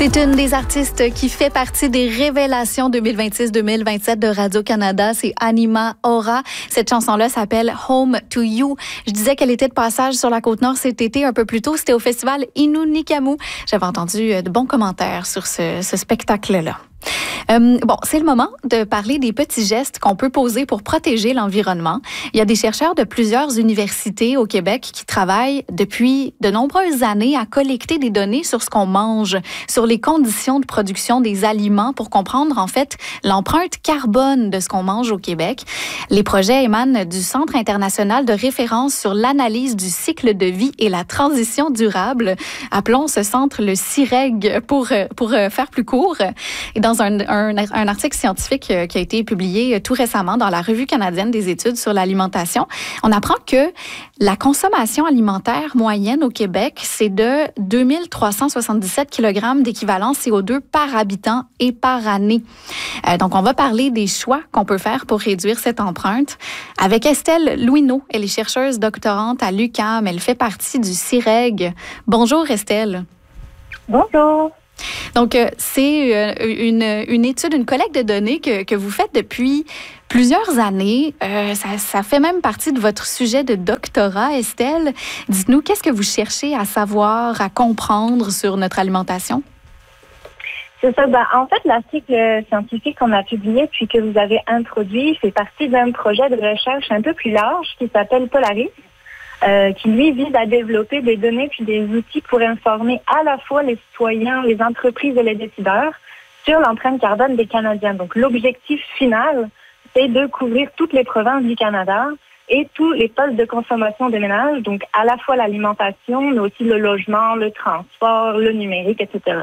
C'est une des artistes qui fait partie des révélations 2026-2027 de Radio-Canada. C'est Anima Aura. Cette chanson-là s'appelle Home to You. Je disais qu'elle était de passage sur la Côte-Nord cet été un peu plus tôt. C'était au festival Inunikamu. J'avais entendu de bons commentaires sur ce spectacle-là. Bon, c'est le moment de parler des petits gestes qu'on peut poser pour protéger l'environnement. Il y a des chercheurs de plusieurs universités au Québec qui travaillent depuis de nombreuses années à collecter des données sur ce qu'on mange, sur les conditions de production des aliments pour comprendre en fait l'empreinte carbone de ce qu'on mange au Québec. Les projets émanent du Centre international de référence sur l'analyse du cycle de vie et la transition durable. Appelons ce centre le CIREG pour faire plus court. Et dans un article scientifique qui a été publié tout récemment dans la Revue canadienne des études sur l'alimentation, on apprend que la consommation alimentaire moyenne au Québec, c'est de 2377 kg d'équivalent CO2 par habitant et par année. Donc, on va parler des choix qu'on peut faire pour réduire cette empreinte avec Estelle Louineau. Elle est chercheuse doctorante à l'UQAM. Elle fait partie du CIREG. Bonjour, Estelle. Bonjour. Donc, c'est une étude, une collecte de données que vous faites depuis plusieurs années. Ça fait même partie de votre sujet de doctorat, Estelle. Dites-nous, qu'est-ce que vous cherchez à savoir, à comprendre sur notre alimentation? C'est ça. En fait, l'article scientifique qu'on a publié puis que vous avez introduit fait partie d'un projet de recherche un peu plus large qui s'appelle Polaris. Qui, lui, vise à développer des données puis des outils pour informer à la fois les citoyens, les entreprises et les décideurs sur l'empreinte carbone des Canadiens. Donc, l'objectif final, c'est de couvrir toutes les provinces du Canada et tous les postes de consommation des ménages, donc à la fois l'alimentation, mais aussi le logement, le transport, le numérique, etc.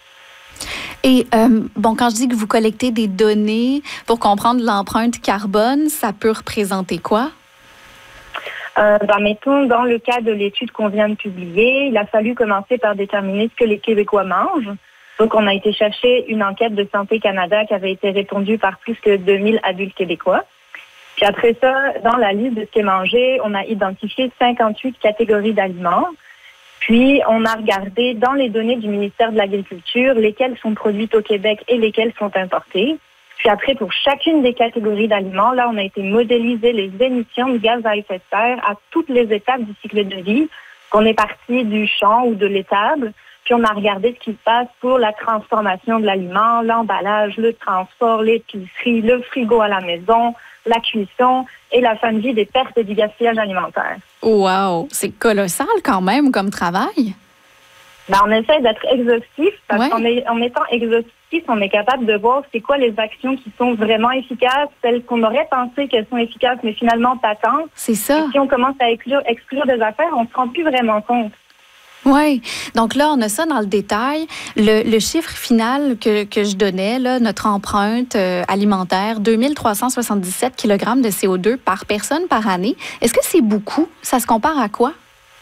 Et quand je dis que vous collectez des données pour comprendre l'empreinte carbone, ça peut représenter quoi? Mettons, dans le cas de l'étude qu'on vient de publier, il a fallu commencer par déterminer ce que les Québécois mangent. Donc, on a été chercher une enquête de Santé Canada qui avait été répondue par plus que 2000 adultes québécois. Puis après ça, dans la liste de ce qui est mangé, on a identifié 58 catégories d'aliments. Puis, on a regardé dans les données du ministère de l'Agriculture lesquelles sont produites au Québec et lesquelles sont importées. Puis après, pour chacune des catégories d'aliments, là, on a été modéliser les émissions de gaz à effet de serre à toutes les étapes du cycle de vie, qu'on est parti du champ ou de l'étable, puis on a regardé ce qui se passe pour la transformation de l'aliment, l'emballage, le transport, l'épicerie, le frigo à la maison, la cuisson et la fin de vie des pertes et du gaspillage alimentaire. Wow! C'est colossal quand même comme travail. On essaie d'être exhaustif parce qu'en étant exhaustif, on est capable de voir c'est quoi les actions qui sont vraiment efficaces, celles qu'on aurait pensé qu'elles sont efficaces, mais finalement pas tant. C'est ça. Et si on commence à exclure des affaires, on ne se rend plus vraiment compte. Oui. Donc là, on a ça dans le détail. Le chiffre final que je donnais, là, notre empreinte alimentaire, 2377 kg de CO2 par personne par année. Est-ce que c'est beaucoup? Ça se compare à quoi?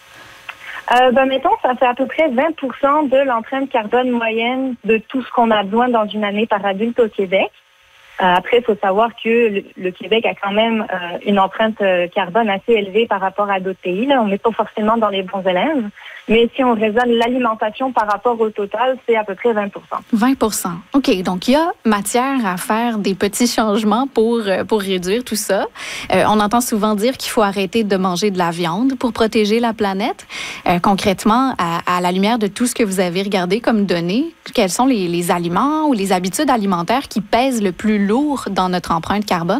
Mettons, ça fait à peu près 20 % de l'empreinte carbone moyenne de tout ce qu'on a besoin dans une année par adulte au Québec. Après, il faut savoir que le Québec a quand même une empreinte carbone assez élevée par rapport à d'autres pays. Là. On n'est pas forcément dans les bons élèves. Mais si on raisonne l'alimentation par rapport au total, c'est à peu près 20 %. 20 %. OK. Donc, il y a matière à faire des petits changements pour réduire tout ça. On entend souvent dire qu'il faut arrêter de manger de la viande pour protéger la planète. Concrètement, à la lumière de tout ce que vous avez regardé comme données, quels sont les aliments ou les habitudes alimentaires qui pèsent le plus lourd dans notre empreinte carbone?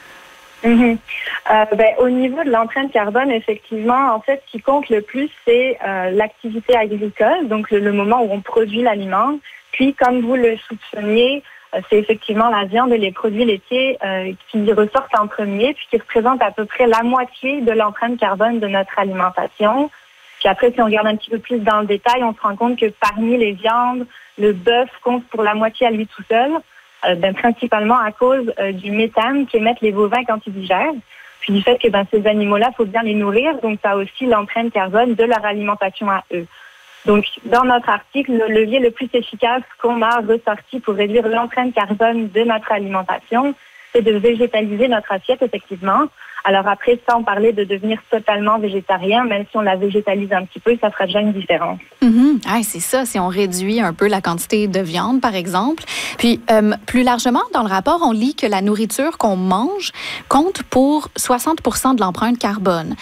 Au niveau de l'empreinte carbone, effectivement, en fait, ce qui compte le plus, c'est l'activité agricole, donc le moment où on produit l'aliment. Puis, comme vous le soupçonniez, c'est effectivement la viande et les produits laitiers qui ressortent en premier, puis qui représentent à peu près la moitié de l'empreinte carbone de notre alimentation. Puis après, si on regarde un petit peu plus dans le détail, on se rend compte que parmi les viandes, le bœuf compte pour la moitié à lui tout seul. Principalement à cause du méthane qu'émettent les bovins quand ils digèrent, puis du fait que ces animaux-là, il faut bien les nourrir, donc ça a aussi l'empreinte carbone de leur alimentation à eux. Donc, dans notre article, le levier le plus efficace qu'on a ressorti pour réduire l'empreinte carbone de notre alimentation, c'est de végétaliser notre assiette, effectivement. Alors après, sans parler de devenir totalement végétarien, même si on la végétalise un petit peu, ça fera déjà une différence. Ah, c'est ça, si on réduit un peu la quantité de viande, par exemple. Puis, plus largement, dans le rapport, on lit que la nourriture qu'on mange compte pour 60% de l'empreinte carbone.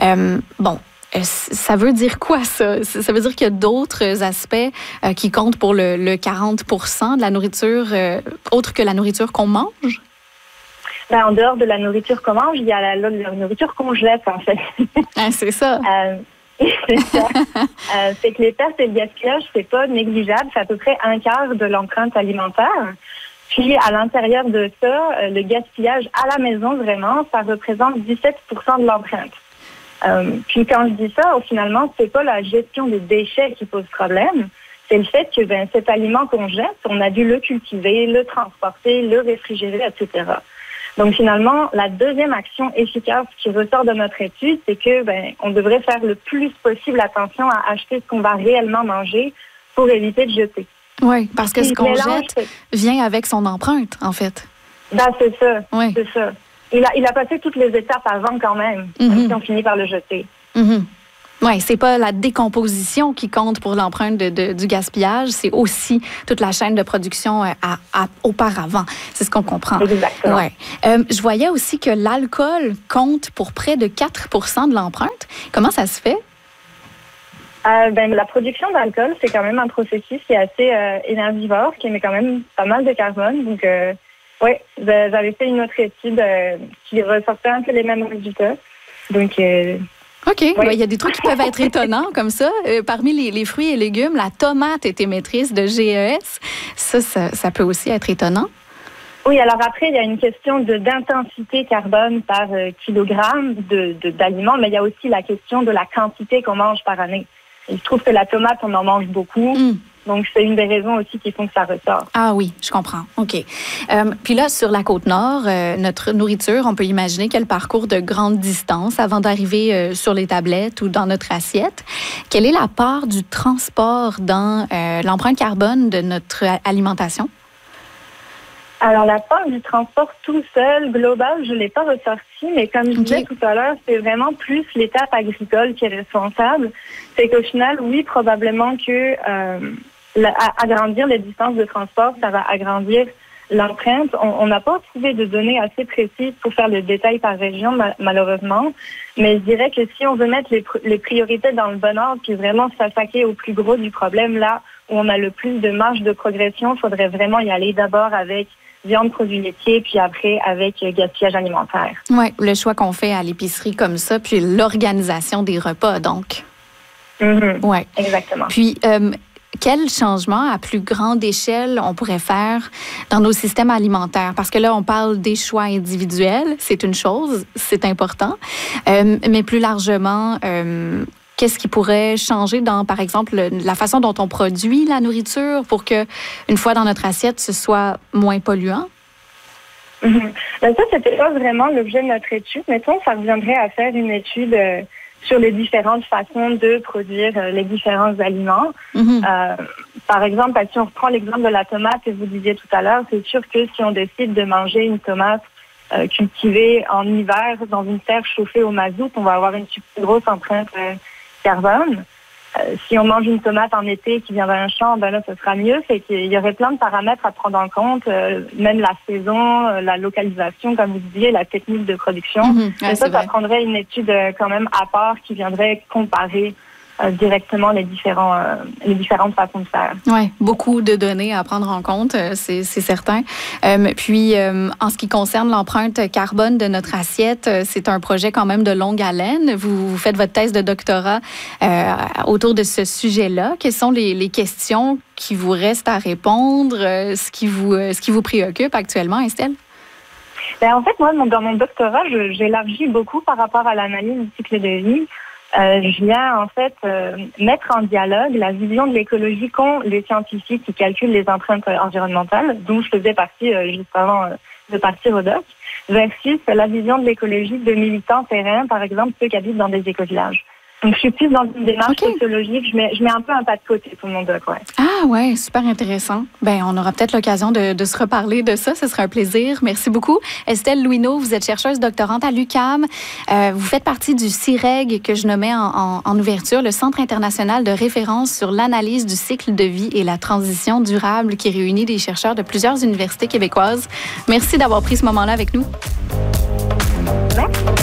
Ça veut dire quoi, ça? Ça veut dire qu'il y a d'autres aspects qui comptent pour le 40% de la nourriture, autre que la nourriture qu'on mange? En dehors de la nourriture qu'on mange, il y a la nourriture qu'on jette, en fait. Ah, c'est ça. C'est ça. C'est que les pertes et le gaspillage, c'est pas négligeable. C'est à peu près un quart de l'empreinte alimentaire. Puis, à l'intérieur de ça, le gaspillage à la maison, vraiment, ça représente 17% de l'empreinte. Puis, quand je dis ça, finalement, c'est pas la gestion des déchets qui pose problème. C'est le fait que cet aliment qu'on jette, on a dû le cultiver, le transporter, le réfrigérer, etc. Donc, finalement, la deuxième action efficace qui ressort de notre étude, c'est que on devrait faire le plus possible attention à acheter ce qu'on va réellement manger pour éviter de jeter. Oui, parce que ce qu'on jette vient avec son empreinte, en fait. C'est ça. Oui. C'est ça. Il a passé toutes les étapes avant quand même, même si on finit par le jeter. Oui, c'est pas la décomposition qui compte pour l'empreinte du gaspillage, c'est aussi toute la chaîne de production auparavant. C'est ce qu'on comprend. Exactement. Ouais. Je voyais aussi que l'alcool compte pour près de 4% de l'empreinte. Comment ça se fait? La production d'alcool, c'est quand même un processus qui est assez énergivore, qui émet quand même pas mal de carbone. Donc, oui, j'avais fait une autre étude qui ressortait un peu les mêmes résultats. Donc, OK. Oui. Il y a des trucs qui peuvent être étonnants comme ça. Parmi les fruits et légumes, la tomate est émettrice de GES. Ça peut aussi être étonnant. Oui, alors après, il y a une question d'intensité carbone par kilogramme d'aliments, mais il y a aussi la question de la quantité qu'on mange par année. Et je trouve que la tomate, on en mange beaucoup. Donc, c'est une des raisons aussi qui font que ça ressort. Ah oui, je comprends. OK. Puis là, sur la Côte-Nord, notre nourriture, on peut imaginer qu'elle parcourt de grandes distances avant d'arriver sur les tablettes ou dans notre assiette. Quelle est la part du transport dans l'empreinte carbone de notre alimentation? Alors, la part du transport tout seul, global, je ne l'ai pas ressorti, mais comme je disais tout à l'heure, c'est vraiment plus l'étape agricole qui est responsable. C'est qu'au final, oui, probablement que agrandir les distances de transport, ça va agrandir l'empreinte. On n'a pas trouvé de données assez précises pour faire le détail par région, malheureusement. Mais je dirais que si on veut mettre les priorités dans le bon ordre, puis vraiment s'attaquer au plus gros du problème, là où on a le plus de marge de progression, il faudrait vraiment y aller d'abord avec viande, produits laitiers, puis après avec gaspillage alimentaire. Oui, le choix qu'on fait à l'épicerie comme ça, puis l'organisation des repas, donc. Oui, exactement. Puis, quel changement à plus grande échelle on pourrait faire dans nos systèmes alimentaires? Parce que là, on parle des choix individuels, c'est une chose, c'est important. Mais plus largement, qu'est-ce qui pourrait changer dans, par exemple, la façon dont on produit la nourriture pour que, une fois dans notre assiette, ce soit moins polluant? Ça, c'était pas vraiment l'objet de notre étude. Mettons, ça reviendrait à faire une étude sur les différentes façons de produire les différents aliments. Par exemple, si on reprend l'exemple de la tomate que vous disiez tout à l'heure, c'est sûr que si on décide de manger une tomate cultivée en hiver dans une terre chauffée au mazout, on va avoir une super grosse empreinte carbone. Si on mange une tomate en été qui vient d'un champ, là, ce sera mieux. Fait qu'il y aurait plein de paramètres à prendre en compte, même la saison, la localisation, comme vous disiez, la technique de production. Mais ça prendrait une étude quand même à part qui viendrait comparer directement les différentes façons de faire. Oui, beaucoup de données à prendre en compte, c'est certain. Puis, en ce qui concerne l'empreinte carbone de notre assiette, c'est un projet quand même de longue haleine. Vous faites votre thèse de doctorat autour de ce sujet-là. Quelles sont les questions qui vous restent à répondre, ce qui vous préoccupe actuellement, Estelle? En fait, moi, dans mon doctorat, j'élargis beaucoup par rapport à l'analyse du cycle de vie. Je viens en fait mettre en dialogue la vision de l'écologie qu'ont les scientifiques qui calculent les empreintes environnementales, dont je faisais partie juste avant de partir au doc, versus la vision de l'écologie de militants terrain, par exemple ceux qui habitent dans des écovillages. Donc, je suis plus dans une démarche sociologique. Je mets un peu un pas de côté pour mon doc, ouais. Ah ouais, super intéressant. Ben, on aura peut-être l'occasion de se reparler de ça. Ce serait un plaisir. Merci beaucoup. Estelle Louineau, vous êtes chercheuse doctorante à l'UQAM. Vous faites partie du CIREG que je nommais en ouverture, le Centre international de référence sur l'analyse du cycle de vie et la transition durable qui réunit des chercheurs de plusieurs universités québécoises. Merci d'avoir pris ce moment-là avec nous. Merci.